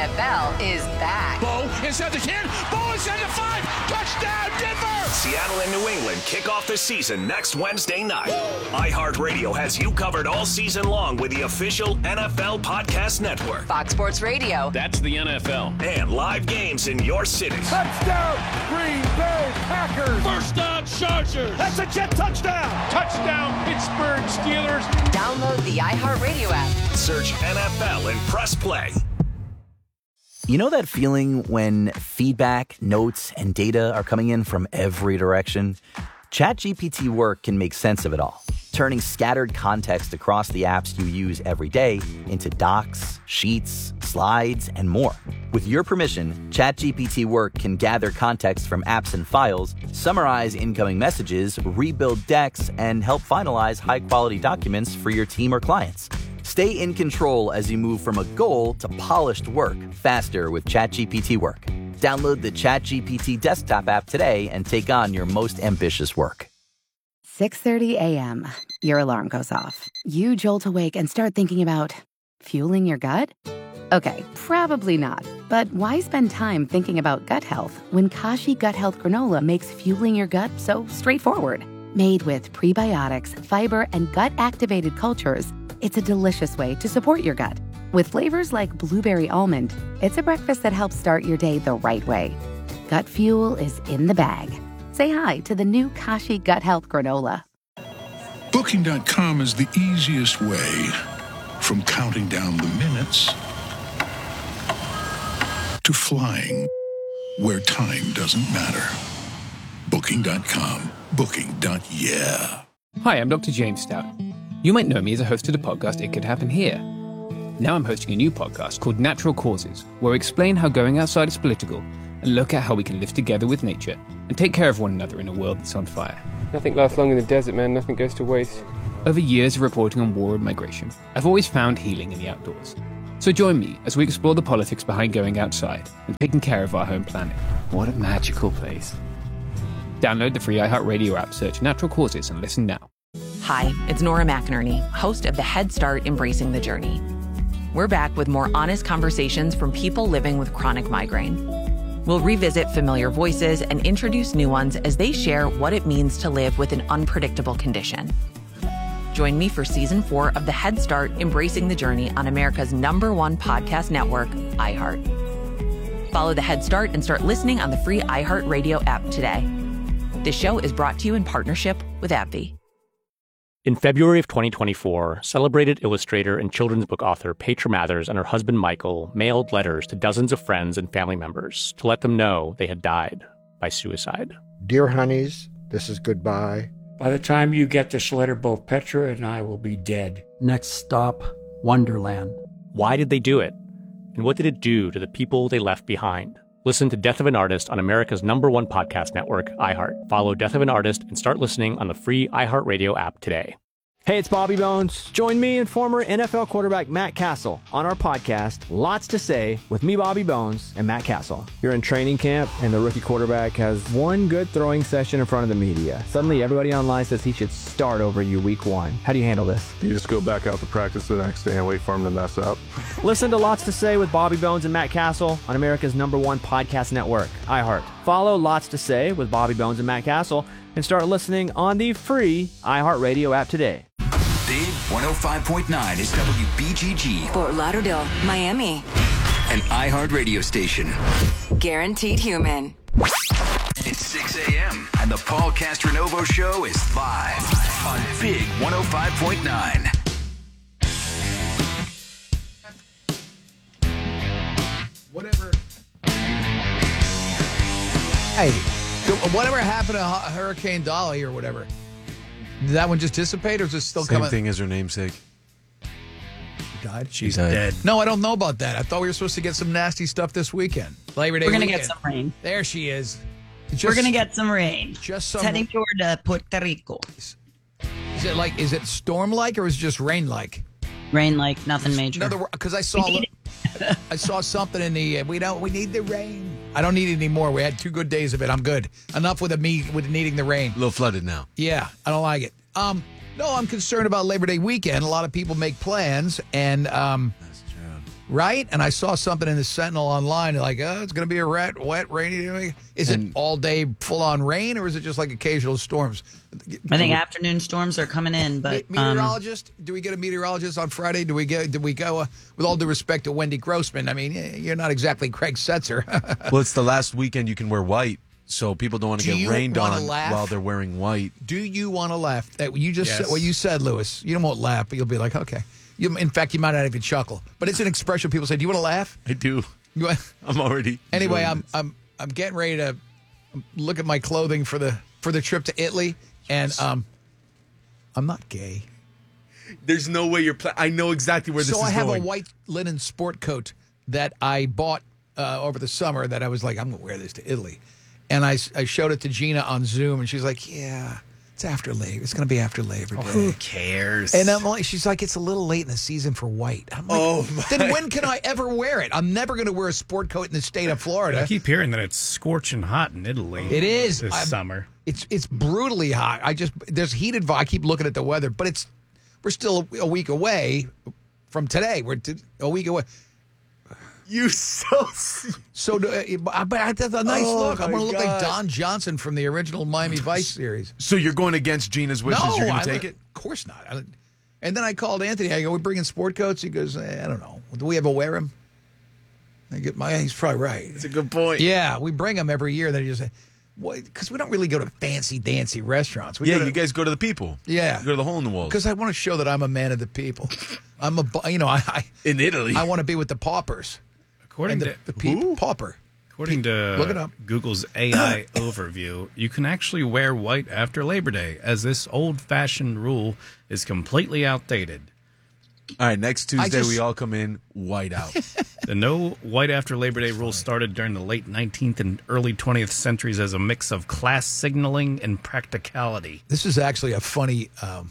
NFL is back. Bo inside the 10. Bo inside the 5. Touchdown, Denver! Seattle and New England kick off the season next Wednesday night. iHeartRadio has you covered all season long with the official NFL Podcast Network. Fox Sports Radio. That's the NFL. And live games in your city. Touchdown, Green Bay Packers! First down, Chargers! That's a Jet touchdown! Touchdown, Pittsburgh Steelers! Download the iHeartRadio app. Search NFL and press play. You know that feeling when feedback, notes, and data are coming in from every direction? ChatGPT Work can make sense of it all, turning scattered context across the apps you use every day into docs, sheets, slides, and more. With your permission, ChatGPT Work can gather context from apps and files, summarize incoming messages, rebuild decks, and help finalize high-quality documents for your team or clients. Stay in control as you move from a goal to polished work faster with ChatGPT Work. Download the ChatGPT desktop app today and take on your most ambitious work. 6:30 a.m. Your alarm goes off. You jolt awake and start thinking about fueling your gut? Okay, probably not. But why spend time thinking about gut health when Kashi Gut Health Granola makes fueling your gut so straightforward? Made with prebiotics, fiber, and gut-activated cultures, it's a delicious way to support your gut. With flavors like blueberry almond, it's a breakfast that helps start your day the right way. Gut fuel is in the bag. Say hi to the new Kashi Gut Health Granola. Booking.com is the easiest way from counting down the minutes to flying where time doesn't matter. Booking.com. Booking.yeah. Hi, I'm Dr. James Stout. You might know me as a host of the podcast It Could Happen Here. Now I'm hosting a new podcast called Natural Causes, where we explain how going outside is political and look at how we can live together with nature and take care of one another in a world that's on fire. Nothing lasts long in the desert, man. Nothing goes to waste. Over years of reporting on war and migration, I've always found healing in the outdoors. So join me as we explore the politics behind going outside and taking care of our home planet. What a magical place. Download the free iHeartRadio app, search Natural Causes, and listen now. Hi, it's Nora McInerney, host of the Head Start Embracing the Journey. We're back with more honest conversations from people living with chronic migraine. We'll revisit familiar voices and introduce new ones as they share what it means to live with an unpredictable condition. Join me for Season 4 of the Head Start Embracing the Journey on America's #1 podcast network, iHeart. Follow the Head Start and start listening on the free iHeartRadio app today. This show is brought to you in partnership with AbbVie. In February of 2024, celebrated illustrator and children's book author Petra Mathers and her husband Michael mailed letters to dozens of friends and family members to let them know they had died by suicide. Dear honeys, this is goodbye. By the time you get this letter, both Petra and I will be dead. Next stop, Wonderland. Why did they do it? And what did it do to the people they left behind? Listen to Death of an Artist on America's #1 podcast network, iHeart. Follow Death of an Artist and start listening on the free iHeartRadio app today. Hey, it's Bobby Bones. Join me and former NFL quarterback Matt Castle on our podcast, Lots to Say, with me, Bobby Bones, and Matt Castle. You're in training camp, and the rookie quarterback has one good throwing session in front of the media. Suddenly, everybody online says he should start over you week 1. How do you handle this? You just go back out to practice the next day and wait for him to mess up. Listen to Lots to Say with Bobby Bones and Matt Castle on America's #1 podcast network, iHeart. Follow Lots to Say with Bobby Bones and Matt Castle and start listening on the free iHeartRadio app today. Big 105.9 is WBGG. Fort Lauderdale, Miami. An iHeart radio station. Guaranteed human. It's 6 a.m. and the Paul Castronovo Show is live on Big 105.9. Whatever. Hey, so whatever happened to Hurricane Dolly or whatever? Did that one just dissipate, or is it still coming? Same thing as her namesake. She died? She's dead. No, I don't know about that. I thought we were supposed to get some nasty stuff this weekend. Labor Day We're going to weekend. get some rain. There she is. We're going to get some rain. Just it's heading toward Puerto Rico. Is it storm-like, or is it just rain-like? Rain-like, nothing major. In other words, because I saw something in the, we need the rain. I don't need it anymore. We had 2 good days of it. I'm good. Enough with needing the rain. A little flooded now. Yeah, I don't like it. No, I'm concerned about Labor Day weekend. A lot of people make plans, and that's true. Right? And I saw something in the Sentinel online, like, oh, it's going to be a wet, rainy day. Is it all day full-on rain, or is it just like occasional storms? I think afternoon storms are coming in, but meteorologist? Do we get a meteorologist on Friday? Did we go? With all due respect to Wendy Grossman, I mean, you're not exactly Craig Setzer. Well, it's the last weekend you can wear white, so people don't want to get rained on while they're wearing white. Do you want to laugh? You just said what you said, Lewis. You don't want to laugh, but you'll be like, okay. In fact, you might not even chuckle, but it's an expression people say. Do you want to laugh? I do. I'm already. Anyway, I'm getting ready to look at my clothing for the trip to Italy, and I'm not gay. There's no way you're. I know exactly where this is going. So I have a white linen sport coat that I bought over the summer that I was like, I'm going to wear this to Italy, and I showed it to Gina on Zoom, and she's like, yeah. It's after Labor. It's going to be after Labor Day. Who cares? And I'm like, she's like, it's a little late in the season for white. I'm like, then when can I ever wear it? I'm never going to wear a sport coat in the state of Florida. I keep hearing that it's scorching hot in Italy. It is this summer. It's brutally hot. There's heat advice. I keep looking at the weather, but we're still a week away from today. We're a week away. You so but that's a nice look. I'm going to look like Don Johnson from the original Miami Vice series. So you're going against Gina's wishes? No, you're going to take it? Of course not. And then I called Anthony. I go, we bringing sport coats? He goes, I don't know. Do we ever wear them? He's probably right. It's a good point. Yeah, we bring them every year. Then he just say, because we don't really go to fancy dancy restaurants. You guys go to the people. Yeah, you go to the hole in the wall. Because I want to show that I'm a man of the people. In Italy, I want to be with the paupers. According to the people, pauper. According to look it up. Google's AI overview, you can actually wear white after Labor Day, as this old-fashioned rule is completely outdated. All right, next Tuesday we all come in white out. The no white after Labor Day rule started during the late 19th and early 20th centuries as a mix of class signaling and practicality. This is actually a funny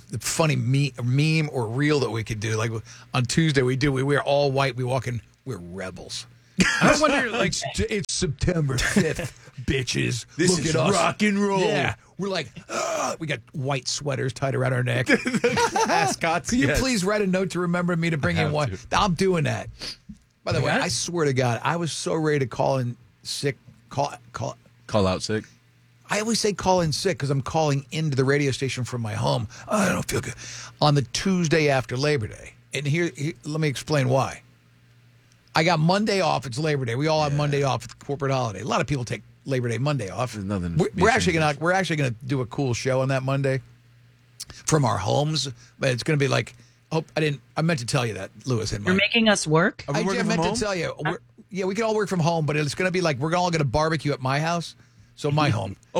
meme or reel that we could do. Like on Tuesday we wear all white. We walk in, we're rebels. I wonder, like, it's September 5th, bitches. This Look is at us. rock and roll. Yeah, we're like, we got white sweaters tied around our neck. Ascots. Can you please write a note to remember me to bring in one? I'm doing that. By the way, I swear to God, I was so ready to call in sick. Call out sick. I always say call in sick because I'm calling into the radio station from my home. I don't feel good. On the Tuesday after Labor Day. And here let me explain why. I got Monday off. It's Labor Day. We all have Monday off. It's a corporate holiday. A lot of people take Labor Day Monday off. We're actually gonna do a cool show on that Monday from our homes, but it's gonna be like. I meant to tell you that, Lewis. You're making us work? I meant to tell you. We can all work from home, but it's gonna be like we're all gonna barbecue at my house. So my home. You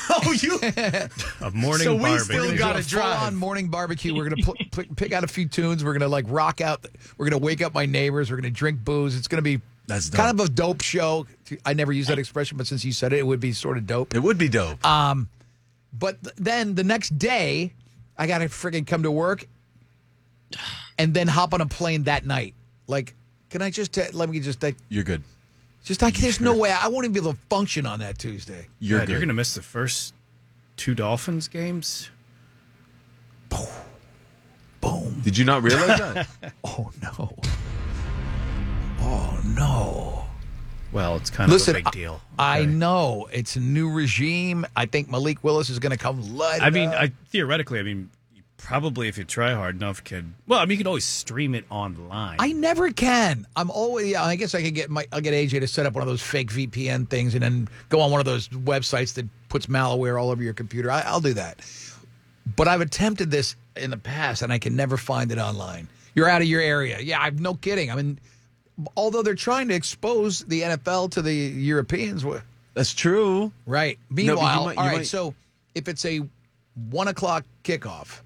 a morning so barbecue. We still got to drive. Full-on morning barbecue. We're gonna pick out a few tunes. We're gonna like rock out. We're gonna wake up my neighbors. We're gonna drink booze. It's gonna be kind of a dope show. I never use that expression, but since you said it, it would be sort of dope. It would be dope. But then the next day, I gotta friggin' come to work, and then hop on a plane that night. Like, can I just let me just? You're good. There's no way. I won't even be able to function on that Tuesday. You're going to miss the first 2 Dolphins games? Boom. Did you not realize that? Oh, no. Well, it's kind of a big deal. Okay. I know. It's a new regime. I think Malik Willis is going to come light up. Theoretically, probably if you try hard enough you could always stream it online. I never can. I'm always I guess I'll get AJ to set up one of those fake VPN things and then go on one of those websites that puts malware all over your computer. I'll do that. But I've attempted this in the past and I can never find it online. You're out of your area. Yeah, I'm no kidding. I mean, although they're trying to expose the NFL to the Europeans. That's true. Right. Meanwhile, so if it's a 1:00 kickoff,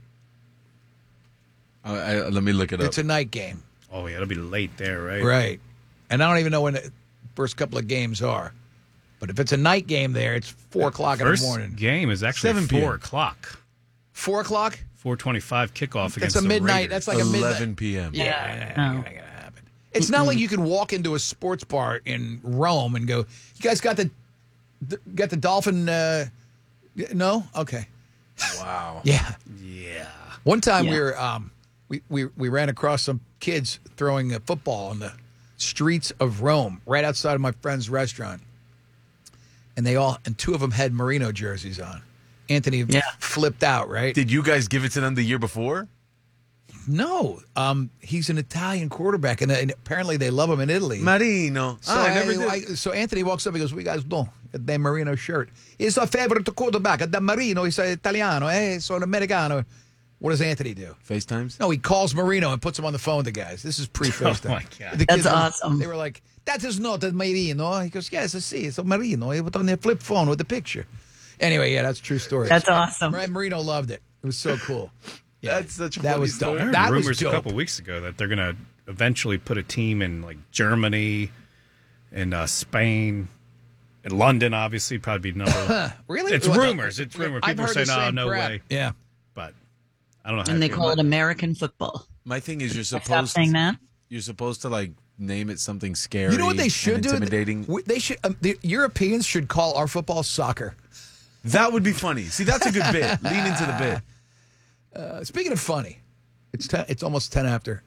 let me look it up. It's a night game. Oh, yeah, it'll be late there, right? Right. And I don't even know when the first couple of games are. But if it's a night game there, it's 4:00 in the morning. First game is actually 4:00. 4:00? 4:25 kickoff against a midnight. the Raiders. That's like a midnight. 11 p.m. Yeah. Not gonna happen. It's not like you can walk into a sports bar in Rome and go, you guys got the Dolphin, no? Okay. Wow. Yeah. Yeah. One time we were we ran across some kids throwing a football streets of Rome, right outside of my friend's restaurant. And two of them had Marino jerseys on. Anthony flipped out, right? Did you guys give it to them the year before? No. He's an Italian quarterback, and apparently they love him in Italy. Marino. So, so Anthony walks up and goes, "We guys don't get that Marino shirt. He's a favorite quarterback. Da Marino, he's Italiano. Sono Americano." What does Anthony do? FaceTimes? No, he calls Marino and puts him on the phone with the guys. This is pre-FaceTime. Oh, my God. That's awesome. They were like, "That is not a Marino." He goes, "Yes, I see. It's a Marino." He put on their flip phone with the picture. Anyway, that's a true story. That's awesome. Right, Marino loved it. It was so cool. Yeah, that's such a that funny was story. dope. I heard That was rumors dope. a couple weeks ago that they're going to eventually put a team in like Germany and Spain and London. Obviously, probably be number. Really? It's rumors. It's rumors. I've People are heard saying, the "Oh, same no crap. way." Yeah, but I don't know. How And I they feel call about it American football. My thing is, Stop saying that. You're supposed to like name it something scary. you know what they should and do? intimidating. They should. The Europeans should call our football soccer. That would be funny. See, that's a good bit. Lean into the bit. Speaking of funny, it's almost 10 after.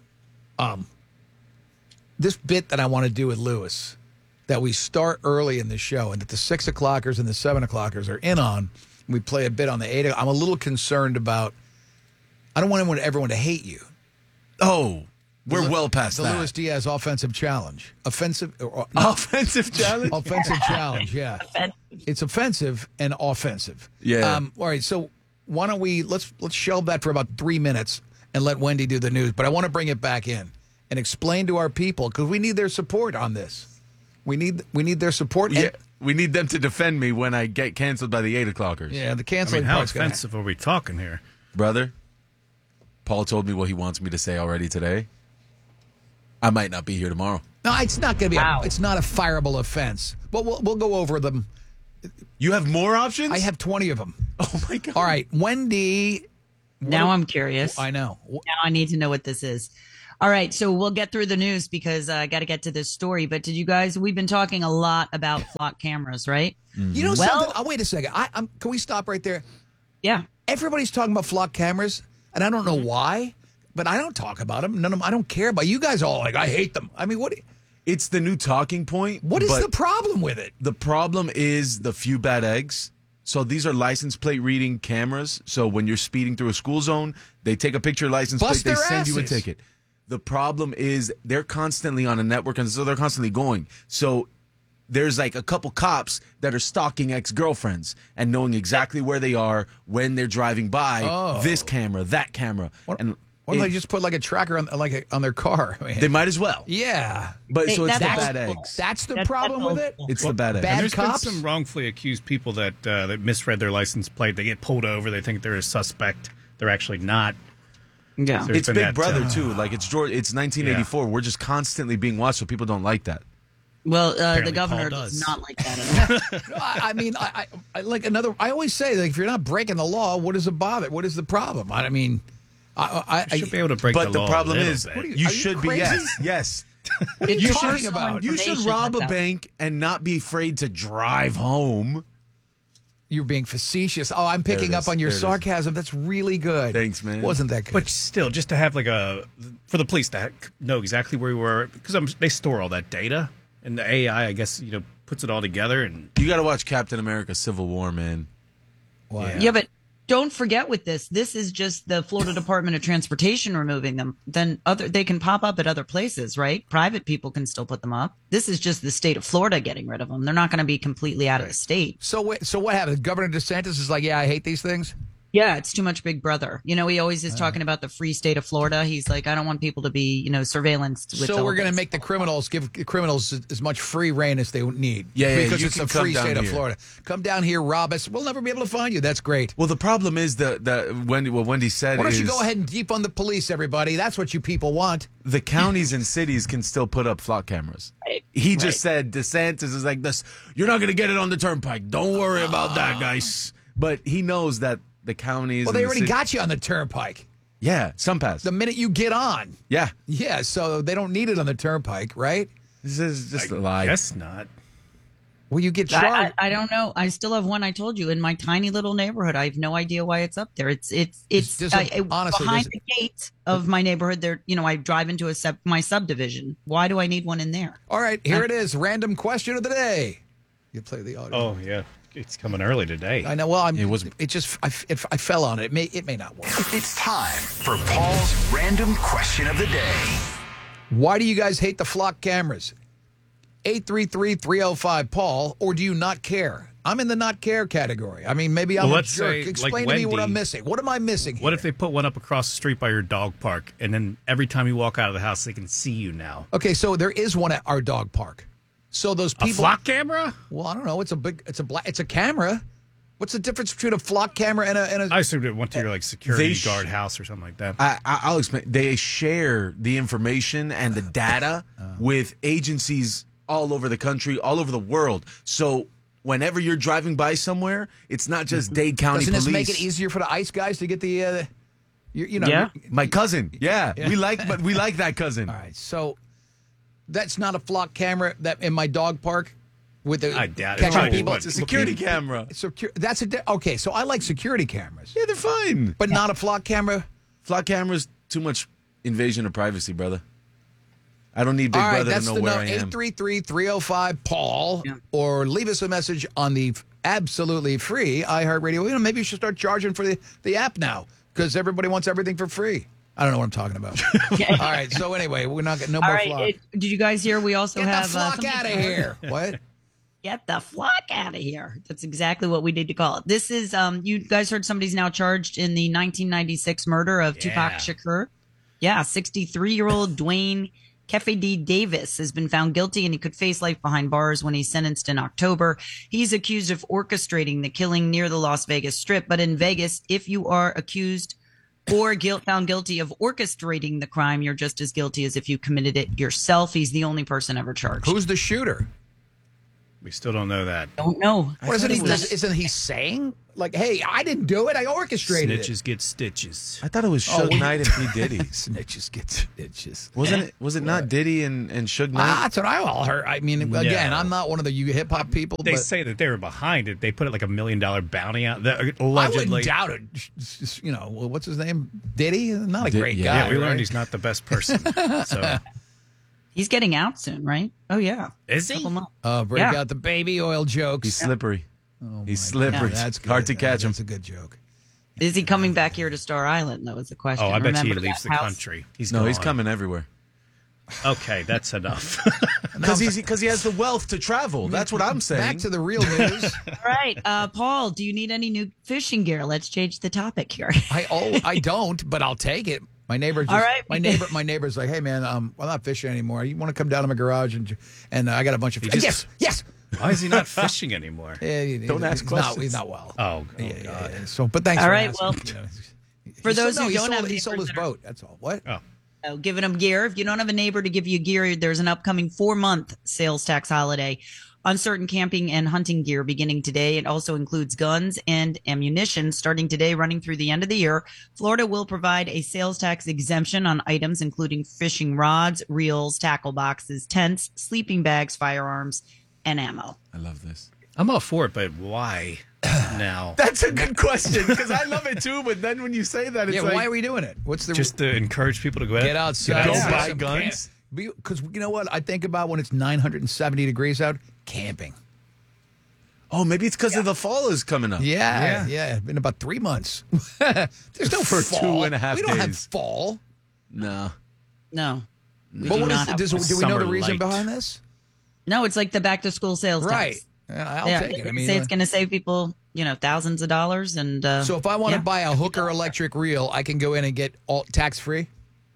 This bit that I want to do with Lewis, that we start early in the show and that the 6 o'clockers and the 7 o'clockers are in on. We play a bit on the 8. I'm a little concerned about. I don't want everyone to hate you. Oh, we're well past the that. Luis Diaz offensive challenge. Offensive challenge? Offensive challenge, yeah. It's offensive and offensive. Yeah. All right, so why don't we let's shelve that for about 3 minutes and let Wendy do the news. But I want to bring it back in and explain to our people, because we need their support on this. We need their support. Yeah, we need them to defend me when I get canceled by the 8 o'clockers. Yeah, the canceling how part's gonna offensive are we talking here? Brother, Paul told me what he wants me to say already today. I might not be here tomorrow. No, it's not going to be. It's not a fireable offense. But we'll go over them. You have more options? I have 20 of them. Oh my God! All right, Wendy. Now I'm curious. I know. Now I need to know what this is. All right, so we'll get through the news because I got to get to this story. But did you guys? We've been talking a lot about flock cameras, right? Mm-hmm. You know something? Oh, wait a second. Can we stop right there? Yeah. Everybody's talking about flock cameras, and I don't know why, but I don't talk about them. None of them. I don't care about you guys. All like I hate them. I mean, what? It's the new talking point. What is the problem with it? The problem is the few bad eggs. So these are license plate reading cameras. So when you're speeding through a school zone, they take a picture of license plate, they send you a ticket. The problem is they're constantly on a network, and so they're constantly going. So there's like a couple cops that are stalking ex-girlfriends and knowing exactly where they are when they're driving by. This camera, that camera. Why don't they just put like a tracker on their car? I mean, they might as well. Yeah. But so it's the bad eggs. That's the problem with it? It's the bad eggs. Bad There's cops? been some wrongfully accused people that misread their license plate. They get pulled over. They think they're a suspect. They're actually not. Yeah. So It's Big Brother, too. Like, it's 1984. Yeah. We're just constantly being watched, so people don't like that. Well, the governor does not like that. I mean, I like another. I always say, like, if you're not breaking the law, what is the bother? What is the problem? I mean, I should be able to break the law. But the problem is, you should be, yes. You should rob a bank and not be afraid to drive home. You're being facetious. Oh, I'm picking up on your sarcasm. That's really good. Thanks, man. Wasn't that good? But still, just to have for the police to know exactly where you were, because they store all that data, and the AI, I guess, puts it all together. And you got to watch Captain America: Civil War, man. Why? Yeah, but don't forget with this is just the Florida Department of Transportation removing them. Then they can pop up at other places, right? Private people can still put them up. This is just the state of Florida getting rid of them. They're not going to be completely out of the state. So what happened? Governor DeSantis is like, yeah, I hate these things? Yeah, it's too much Big Brother. He always is talking about the free state of Florida. He's like, I don't want people to be, surveillanced. With so we're going to make give criminals as much free reign as they need. Yeah, because it's a free state of Florida. Come down here, rob us. We'll never be able to find you. That's great. Well, the problem is what Wendy said. Why don't you go ahead and deep on the police, everybody? That's what you people want. The counties and cities can still put up flock cameras. Right. He just said DeSantis is like this. You're not going to get it on the turnpike. Don't worry about that, guys. But he knows that the counties. Well, they already got you on the turnpike. Yeah, some pass. The minute you get on. Yeah. Yeah, so they don't need it on the turnpike, right? This is just a lie. I guess not. Well, you get charged. I don't know. I still have one. I told you in my tiny little neighborhood. I have no idea why it's up there. It's honestly, behind the gate of my neighborhood. There, I drive into my subdivision. Why do I need one in there? All right, here it is. Random question of the day. You play the audio. Oh yeah, it's coming early today. I know. Well, I fell on it. It may not work. It's time for Paul's random question of the day. Why do you guys hate the flock cameras? 833-305-Paul, or do you not care? I'm in the not care category. I mean, maybe I'm a jerk. Explain to me what I'm missing. What am I missing here? What if they put one up across the street by your dog park, and then every time you walk out of the house, they can see you now? Okay, so there is one at our dog park. So those people, a flock camera? Well, I don't know. It's a camera. What's the difference between a flock camera and a? I assumed it went to your security guard house or something like that. I'll explain. They share the information and the data with agencies all over the country, all over the world. So whenever you're driving by somewhere, it's not just Dade County Doesn't Police. Doesn't this make it easier for the ICE guys to get the my cousin. Yeah. We like that cousin. All right, so that's not a flock camera that in my dog park with the I doubt catching people. It's a security camera. Okay. So I like security cameras. Yeah, they're fine, but not a flock camera. Flock cameras too much invasion of privacy, brother. I don't need Big Brother to know where I am. 833-305-PAUL, or leave us a message on the absolutely free iHeartRadio. Maybe you should start charging for the app now because everybody wants everything for free. I don't know what I'm talking about. All right. So anyway, we're not getting no more flock. Did you guys hear? We also have the flock out of here. What? Get the flock out of here. That's exactly what we need to call it. This is you guys heard somebody's now charged in the 1996 murder of Tupac Shakur. Yeah, 63-year-old Dwayne Kefe D. Davis has been found guilty, and he could face life behind bars when he's sentenced in October. He's accused of orchestrating the killing near the Las Vegas Strip. But in Vegas, if you are accused or found guilty of orchestrating the crime, you're just as guilty as if you committed it yourself. He's the only person ever charged. Who's the shooter? We still don't know that. Don't know. What isn't he saying? Like, hey, I didn't do it. I orchestrated Snitches get stitches. I thought it was Suge Knight and P. Diddy. Snitches get stitches. Was it not Diddy and Suge Knight? That's what I all heard. I mean, again, I'm not one of the hip hop people. They say that they were behind it. They put like $1 million bounty out. Allegedly, I wouldn't doubt it. What's his name? Diddy? Not a great guy. Yeah, we learned he's not the best person. So. He's getting out soon, right? Oh, yeah. Is he? Break out the baby oil jokes. He's slippery. He's slippery. Yeah, that's good. Hard to catch him. That's a good joke. Is he coming back here to Star Island? That was the question. Oh, I bet he leaves the country. He's coming everywhere. Okay, that's enough. Because he has the wealth to travel. That's what I'm saying. Back to the real news. All right, Paul, do you need any new fishing gear? Let's change the topic here. I don't, but I'll take it. My neighbor All right. my neighbor's like, hey man, I'm not fishing anymore. You want to come down to my garage and I got a bunch of fish. Yes. Why is he not fishing anymore? Don't ask questions. He's not well. Oh, God. Yeah. So, but thanks. All for right. asking. Well, for those who don't have, he sold his boat. That's all. What? Oh, giving them gear. If you don't have a neighbor to give you gear, there's an upcoming 4-month sales tax holiday on certain camping and hunting gear beginning today. It also includes guns and ammunition. Starting today, running through the end of the year, Florida will provide a sales tax exemption on items including fishing rods, reels, tackle boxes, tents, sleeping bags, firearms, and ammo. I love this. I'm all for it, but why now? That's a good question because I love it too. But then when you say that, it's why are we doing it? What's the just to encourage people to get outside, go buy guns? Because you know what I think about when it's 970 degrees out? Camping. Oh, maybe it's because of the fall is coming up. Yeah. In about 3 months. There's no for fall. 2.5 days. We don't have fall. No. But do we know the reason behind this? No, it's like the back to school sales tax. I'll take it. I mean, it's going to save people, thousands of dollars. And so if I want to buy a hooker electric reel, I can go in and get all tax free.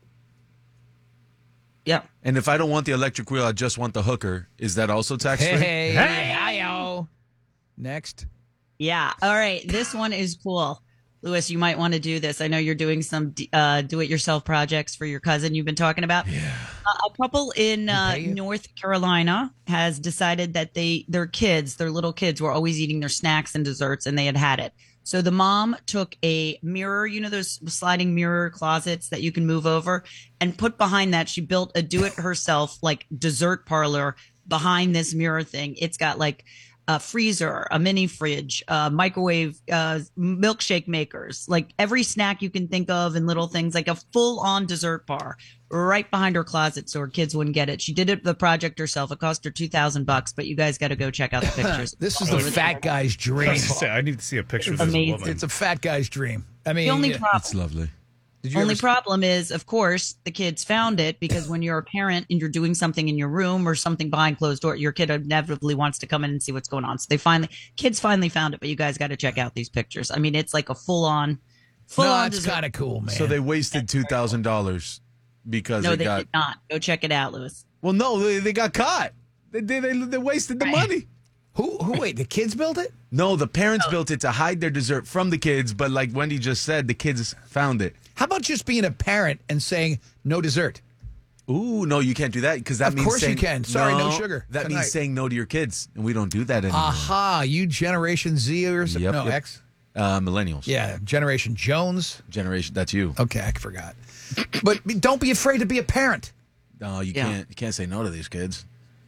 Yeah. And if I don't want the electric reel, I just want the hooker. Is that also tax free? Hey, next. Yeah. All right. This one is cool. Lewis, you might want to do this. I know you're doing some do-it-yourself projects for your cousin you've been talking about. Yeah. A couple in North Carolina has decided that their little kids were always eating their snacks and desserts, and they had it. So the mom took a mirror, those sliding mirror closets that you can move over, and put behind that, she built a do-it-herself, like, dessert parlor behind this mirror thing, it's got like a freezer, a mini fridge, microwave, milkshake makers, like every snack you can think of and little things, like a full-on dessert bar right behind her closet so her kids wouldn't get it. She did it the project herself. It cost her $2,000, but you guys got to go check out the pictures. This is the fat guy's dream. I need to see a picture of this amazing. woman. It's a fat guy's dream. I mean, the only problem, it's lovely. Problem is, of course, the kids found it because when you're a parent and you're doing something in your room or something behind closed door, your kid inevitably wants to come in and see what's going on. So kids finally found it, but you guys got to check out these pictures. I mean, it's like a full-on. It's kind of cool, man. So they wasted $2,000 because they did not. Go check it out, Louis. Well, no, they got caught. They wasted the money. Who? Wait, the kids built it? No, the parents built it to hide their dessert from the kids. But like Wendy just said, the kids found it. How about just being a parent and saying no dessert? Ooh, no, you can't do that because that means of course you can. Sorry, no sugar. That means saying no to your kids, and we don't do that anymore. Aha, you Generation Zers? Yep, no, X? Millennials. Yeah, Generation Jones. That's you. Okay, I forgot. But don't be afraid to be a parent. No, you can't. You can't say no to these kids.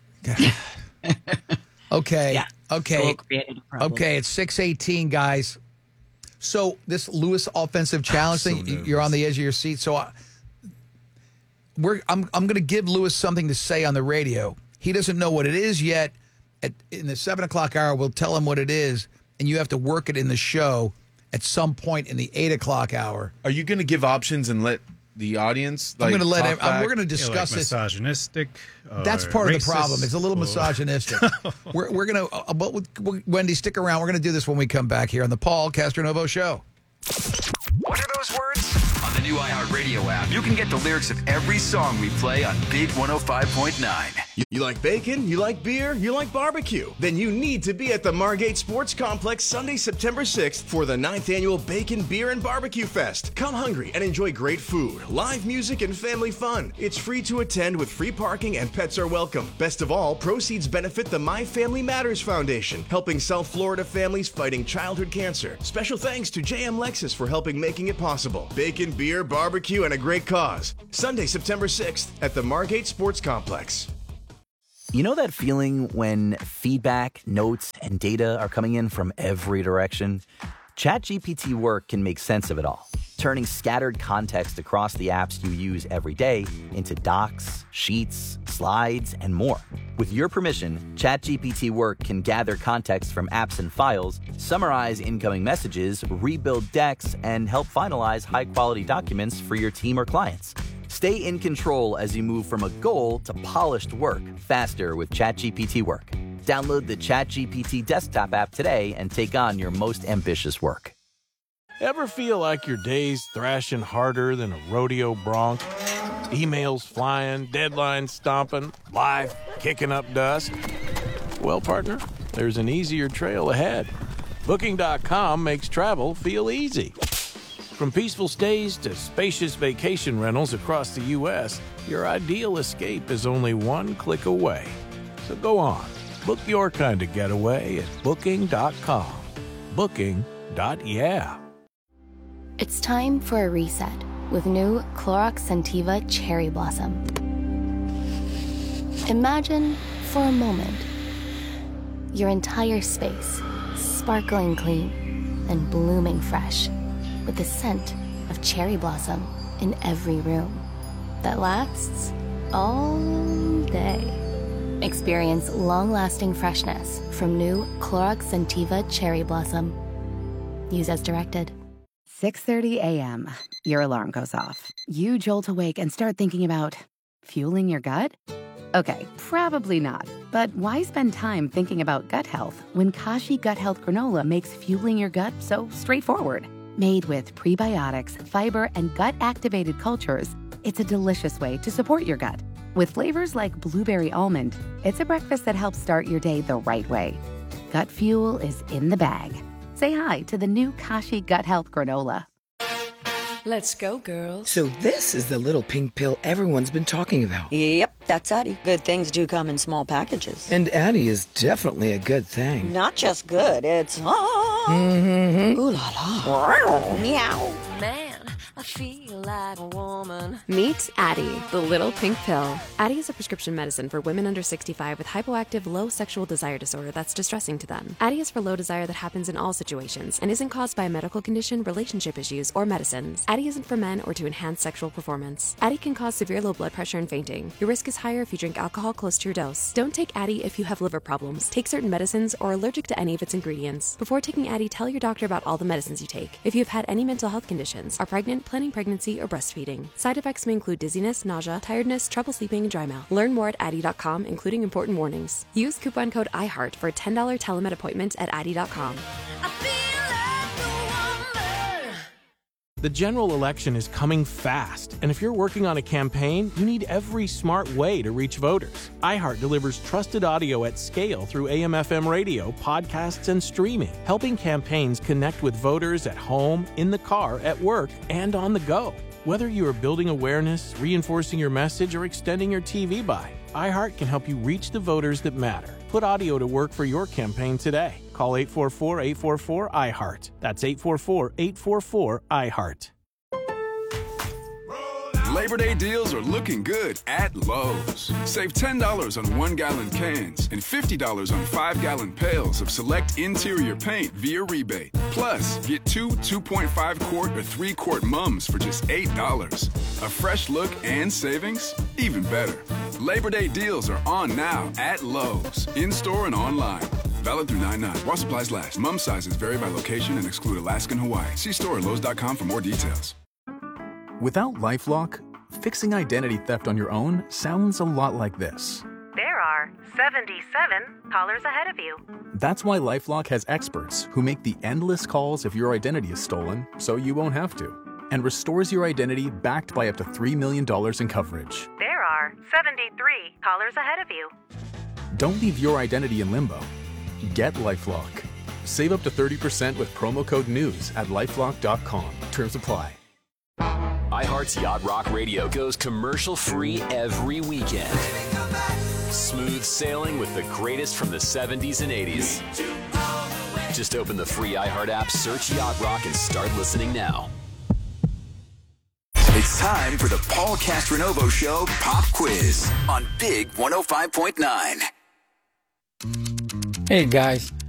Okay. Yeah. Okay. Okay, it's 6:18, guys. So this Lewis offensive challenge thing, you're on the edge of your seat. So I'm going to give Lewis something to say on the radio. He doesn't know what it is yet. In the 7 o'clock hour, we'll tell him what it is, and you have to work it in the show at some point in the 8 o'clock hour. Are you going to give options and let the audience? I'm going to let him. We're going to discuss this. Misogynistic. That's part racist, of the problem. It's a little misogynistic. We're going to. Wendy, stick around. We're going to do this when we come back here on the Paul Castronovo Show. What are those words? On the new iHeartRadio app, you can get the lyrics of every song we play on Big 105.9. You like bacon? You like beer? You like barbecue? Then you need to be at the Margate Sports Complex Sunday, September 6th for the 9th annual Bacon, Beer, and Barbecue Fest. Come hungry and enjoy great food, live music, and family fun. It's free to attend with free parking and pets are welcome. Best of all, proceeds benefit the My Family Matters Foundation, helping South Florida families fighting childhood cancer. Special thanks to JM Lexus for helping making it possible. Bacon, beer, barbecue, and a great cause. Sunday, September 6th at the Margate Sports Complex. You know that feeling when feedback, notes, and data are coming in from every direction? ChatGPT Work can make sense of it all, turning scattered context across the apps you use every day into docs, sheets, slides, and more. With your permission, ChatGPT Work can gather context from apps and files, summarize incoming messages, rebuild decks, and help finalize high-quality documents for your team or clients. Stay in control as you move from a goal to polished work faster with ChatGPT Work. Download the ChatGPT desktop app today and take on your most ambitious work. Ever feel like your day's thrashing harder than a rodeo bronc? Emails flying, deadlines stomping, life kicking up dust? Well, partner, there's an easier trail ahead. Booking.com makes travel feel easy. From peaceful stays to spacious vacation rentals across the U.S., your ideal escape is only one click away. So go on, book your kind of getaway at Booking.com. Booking.yeah. It's time for a reset with new Clorox Scentiva Cherry Blossom. Imagine, for a moment, your entire space sparkling clean and blooming fresh, with the scent of cherry blossom in every room that lasts all day. Experience long-lasting freshness from new Clorox Scentiva Cherry Blossom. Use as directed. 6:30 a.m. Your alarm goes off. You jolt awake and start thinking about fueling your gut? Okay, probably not. But why spend time thinking about gut health when Kashi Gut Health Granola makes fueling your gut so straightforward? Made with prebiotics, fiber, and gut-activated cultures, it's a delicious way to support your gut. With flavors like blueberry almond, it's a breakfast that helps start your day the right way. Gut fuel is in the bag. Say hi to the new Kashi Gut Health Granola. Let's go, girls. So this is the little pink pill everyone's been talking about. Yep, that's Addie. Good things do come in small packages. And Addie is definitely a good thing. Not just good, it's ooh la la. Meow. Man, I feel like a woman. Meet Addyi, the little pink pill. Addyi is a prescription medicine for women under 65 with hypoactive, low sexual desire disorder that's distressing to them. Addyi is for low desire that happens in all situations and isn't caused by a medical condition, relationship issues, or medicines. Addyi isn't for men or to enhance sexual performance. Addyi can cause severe low blood pressure and fainting. Your risk is higher if you drink alcohol close to your dose. Don't take Addyi if you have liver problems, take certain medicines, or are allergic to any of its ingredients. Before taking Addyi, tell your doctor about all the medicines you take. If you have had any mental health conditions, are pregnant, planning pregnancy, or breastfeeding. Side effects may include dizziness, nausea, tiredness, trouble sleeping, and dry mouth. Learn more at Addyi.com, including important warnings. Use coupon code IHEART for a $10 telemed appointment at Addyi.com. The general election is coming fast, and if you're working on a campaign, you need every smart way to reach voters. iHeart delivers trusted audio at scale through AM/FM radio, podcasts, and streaming, helping campaigns connect with voters at home, in the car, at work, and on the go. Whether you are building awareness, reinforcing your message, or extending your TV buy, iHeart can help you reach the voters that matter. Put audio to work for your campaign today. Call 844-844-iHeart. That's 844-844-iHeart. Labor Day deals are looking good at Lowe's. Save $10 on 1-gallon cans and $50 on 5-gallon pails of select interior paint via rebate. Plus, get 2 2.5-quart or 3-quart mums for just $8. A fresh look and savings? Even better. Labor Day deals are on now at Lowe's, in-store and online. Valid through 9/9. While supplies last. Mum sizes vary by location and exclude Alaska and Hawaii. See store at Lowe's.com for more details. Without LifeLock, fixing identity theft on your own sounds a lot like this. There are 77 callers ahead of you. That's why LifeLock has experts who make the endless calls if your identity is stolen, so you won't have to, and restores your identity backed by up to $3 million in coverage. There are 73 callers ahead of you. Don't leave your identity in limbo. Get LifeLock. Save up to 30% with promo code NEWS at LifeLock.com. Terms apply. iHeart's Yacht Rock Radio goes commercial-free every weekend. Smooth sailing with the greatest from the 70s and 80s. Just open the free iHeart app, search Yacht Rock, and start listening now. It's time for the Paul Castronovo Show Pop Quiz on Big 105.9. Hey, guys.